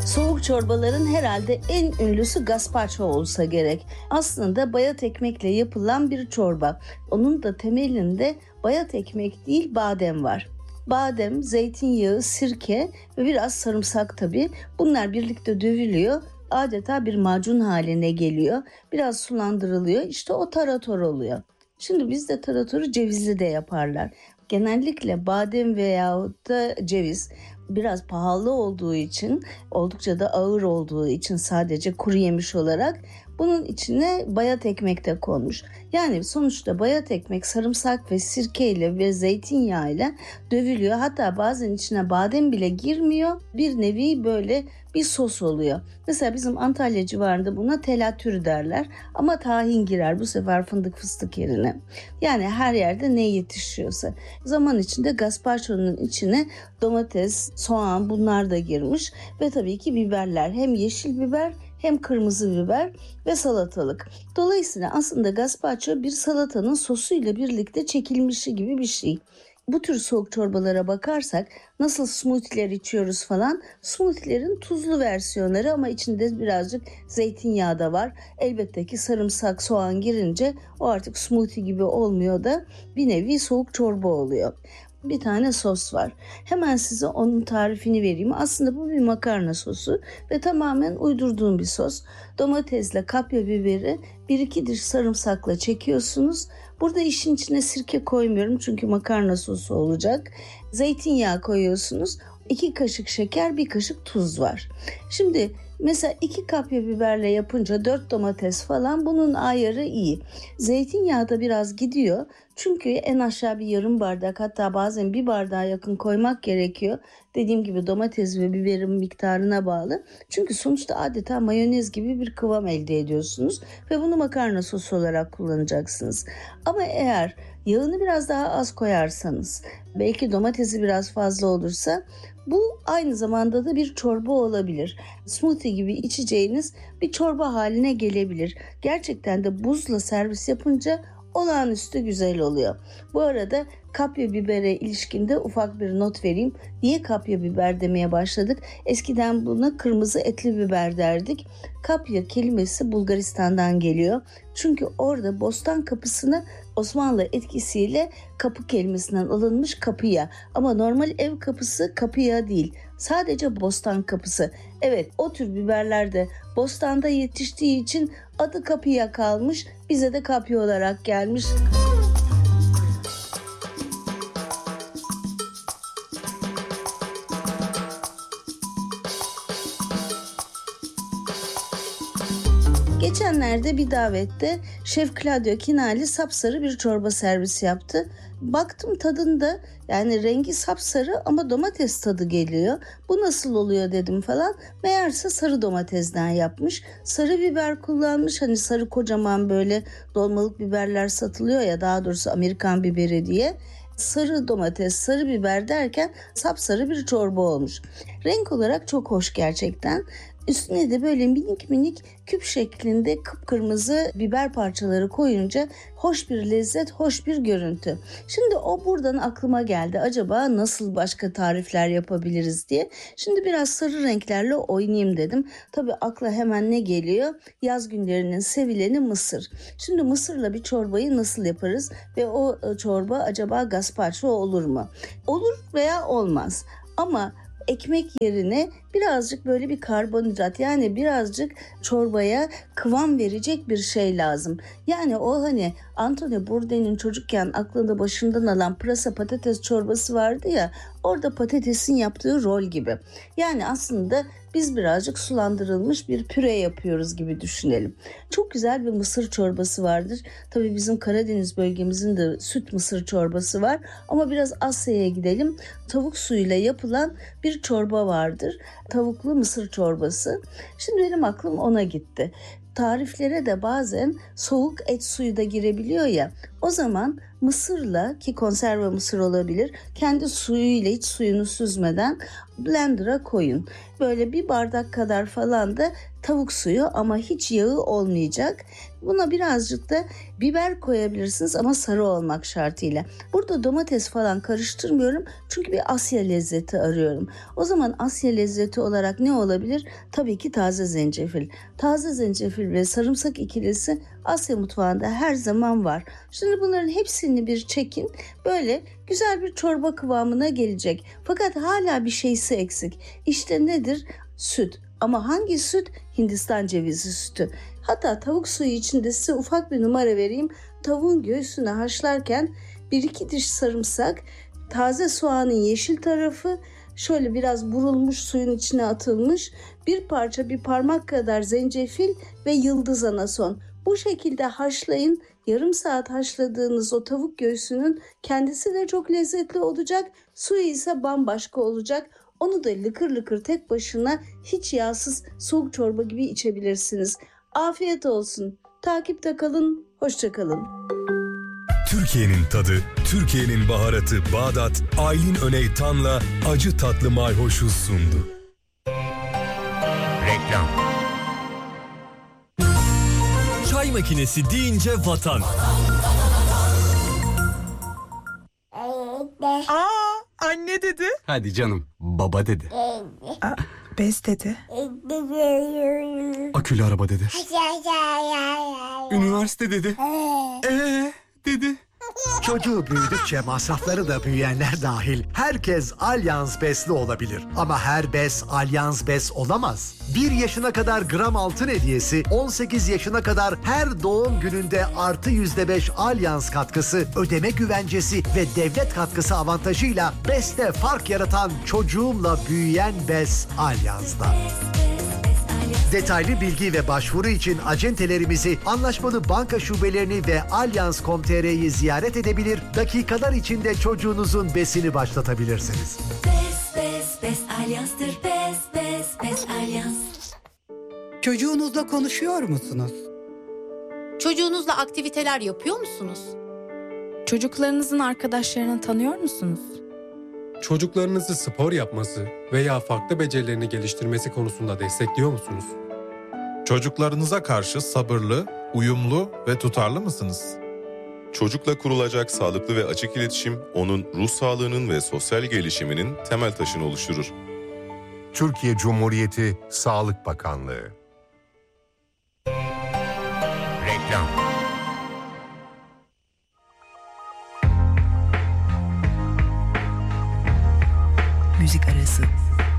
Soğuk çorbaların herhalde en ünlüsü gazpacho olsa gerek. Aslında bayat ekmekle yapılan bir çorba. Onun da temelinde bayat ekmek değil badem var. Badem, zeytinyağı, sirke ve biraz sarımsak tabii. Bunlar birlikte dövülüyor. Adeta bir macun haline geliyor. Biraz sulandırılıyor. İşte o tarator oluyor. Şimdi bizde taratoru cevizli de yaparlar. Genellikle badem veyahut da ceviz biraz pahalı olduğu için, oldukça da ağır olduğu için sadece kuru yemiş olarak bunun içine bayat ekmek de konmuş. Yani sonuçta bayat ekmek sarımsak ve sirkeyle ve zeytinyağıyla dövülüyor. Hatta bazen içine badem bile girmiyor. Bir nevi böyle bir sos oluyor. Mesela bizim Antalya civarında buna telatür derler. Ama tahin girer bu sefer fındık fıstık yerine. Yani her yerde ne yetişiyorsa. Zaman içinde gazpacho'nun içine domates, soğan bunlar da girmiş. Ve tabii ki biberler. Hem yeşil biber hem kırmızı biber ve salatalık. Dolayısıyla aslında gazpacho bir salatanın sosuyla birlikte çekilmişi gibi bir şey. Bu tür soğuk çorbalara bakarsak nasıl smoothie'ler içiyoruz falan, smoothie'lerin tuzlu versiyonları ama içinde birazcık zeytinyağı da var. Elbette ki sarımsak, soğan girince o artık smoothie gibi olmuyor da bir nevi soğuk çorba oluyor. Bir tane sos var. Hemen size onun tarifini vereyim. Aslında bu bir makarna sosu ve tamamen uydurduğum bir sos. Domatesle kapya biberi 1-2 diş sarımsakla çekiyorsunuz. Burada işin içine sirke koymuyorum çünkü makarna sosu olacak. Zeytinyağı koyuyorsunuz. 2 kaşık şeker, 1 kaşık tuz var. Şimdi mesela 2 kapya biberle yapınca 4 domates falan, bunun ayarı iyi. Zeytinyağı da biraz gidiyor. Çünkü en aşağı bir yarım bardak, hatta bazen 1 bardağa yakın koymak gerekiyor. Dediğim gibi domates ve biberin miktarına bağlı. Çünkü sonuçta adeta mayonez gibi bir kıvam elde ediyorsunuz ve bunu makarna sosu olarak kullanacaksınız. Ama eğer yağını biraz daha az koyarsanız, belki domatesi biraz fazla olursa bu aynı zamanda da bir çorba olabilir. Smoothie gibi içeceğiniz bir çorba haline gelebilir. Gerçekten de buzla servis yapınca olağanüstü güzel oluyor. Bu arada kapya bibere ilişkinde ufak bir not vereyim. Niye kapya biber demeye başladık? Eskiden buna kırmızı etli biber derdik. Kapya kelimesi Bulgaristan'dan geliyor. Çünkü orada Bostan Kapısı'nı Osmanlı etkisiyle kapı kelimesinden alınmış kapıya. Ama normal ev kapısı kapıya değil. Sadece Bostan Kapısı. Evet, o tür biberler de Bostan'da yetiştiği için adı kapıya kalmış. Bize de kapya olarak gelmiş. Geçenlerde bir davette Şef Claudio Kinali sapsarı bir çorba servisi yaptı. Baktım tadında, yani rengi sapsarı ama domates tadı geliyor. Bu nasıl oluyor dedim falan. Meğerse sarı domatesden yapmış. Sarı biber kullanmış. Hani sarı kocaman böyle dolmalık biberler satılıyor ya, daha doğrusu Amerikan biberi diye. Sarı domates, sarı biber derken sapsarı bir çorba olmuş. Renk olarak çok hoş gerçekten. Üstüne de böyle minik minik küp şeklinde kıpkırmızı biber parçaları koyunca hoş bir lezzet, hoş bir görüntü. Şimdi o buradan aklıma geldi. Acaba nasıl başka tarifler yapabiliriz diye. Şimdi biraz sarı renklerle oynayayım dedim. Tabii akla hemen ne geliyor? Yaz günlerinin sevileni mısır. Şimdi mısırla bir çorbayı nasıl yaparız? Ve o çorba acaba gazpacho olur mu? Olur veya olmaz. Ama ekmek yerine birazcık böyle bir karbonhidrat, yani birazcık çorbaya kıvam verecek bir şey lazım. Yani o hani Anthony Bourdain'in çocukken aklında başından alan pırasa patates çorbası vardı ya, orada patatesin yaptığı rol gibi. Yani aslında biz birazcık sulandırılmış bir püre yapıyoruz gibi düşünelim. Çok güzel bir mısır çorbası vardır. Tabii bizim Karadeniz bölgemizin de süt mısır çorbası var. Ama biraz Asya'ya gidelim. Tavuk suyuyla yapılan bir çorba vardır. Tavuklu mısır çorbası. Şimdi benim aklım ona gitti. Tariflere de bazen soğuk et suyu da girebiliyor ya. O zaman mısırla, ki konserve mısır olabilir, kendi suyuyla hiç suyunu süzmeden blender'a koyun. Böyle bir bardak kadar falan da tavuk suyu ama hiç yağı olmayacak. Buna birazcık da biber koyabilirsiniz ama sarı olmak şartıyla. Burada domates falan karıştırmıyorum çünkü bir Asya lezzeti arıyorum. O zaman Asya lezzeti olarak ne olabilir? Tabii ki taze zencefil. Taze zencefil ve sarımsak ikilisi Asya mutfağında her zaman var. Şimdi bunların hepsini bir çekin. Böyle güzel bir çorba kıvamına gelecek. Fakat hala bir şeysi eksik. İşte nedir? Süt. Ama hangi süt? Hindistan cevizi sütü. Hatta tavuk suyu içinde size ufak bir numara vereyim. Tavuğun göğsünü haşlarken 1-2 diş sarımsak, taze soğanın yeşil tarafı şöyle biraz burulmuş, suyun içine atılmış, bir parça, bir parmak kadar zencefil ve yıldız anason. Bu şekilde haşlayın. Yarım saat haşladığınız o tavuk göğsünün kendisi de çok lezzetli olacak. Suyu ise bambaşka olacak. Onu da lıkır lıkır tek başına hiç yağsız soğuk çorba gibi içebilirsiniz. Afiyet olsun. Takipte kalın. Hoşça kalın. Türkiye'nin tadı, Türkiye'nin baharatı Bağdat, Aylin Öney Tan'la acı tatlı mayhoşu sundu. Reklam. Çay makinesi deyince vatan. Anne dedi. Hadi canım, baba dedi. Bez dedi. Akülü araba dedi. Üniversite dedi. Dedi. Çocuğu büyüdükçe masrafları da büyüyenler dahil herkes Allianz Bes'li olabilir. Ama her bes Allianz Bes olamaz. 1 yaşına kadar gram altın hediyesi, 18 yaşına kadar her doğum gününde artı %5 Allianz katkısı, ödeme güvencesi ve devlet katkısı avantajıyla Bes'te fark yaratan çocuğumla büyüyen Bes Allianz'da. Detaylı bilgi ve başvuru için acentelerimizi, anlaşmalı banka şubelerini ve Allianz.com.tr'yi ziyaret edebilir, dakikalar içinde çocuğunuzun besini başlatabilirsiniz. Bes Allianz'tır. Bes Allianz. Çocuğunuzla konuşuyor musunuz? Çocuğunuzla aktiviteler yapıyor musunuz? Çocuklarınızın arkadaşlarını tanıyor musunuz? Çocuklarınızı spor yapması veya farklı becerilerini geliştirmesi konusunda destekliyor musunuz? Çocuklarınıza karşı sabırlı, uyumlu ve tutarlı mısınız? Çocukla kurulacak sağlıklı ve açık iletişim, onun ruh sağlığının ve sosyal gelişiminin temel taşını oluşturur. Türkiye Cumhuriyeti Sağlık Bakanlığı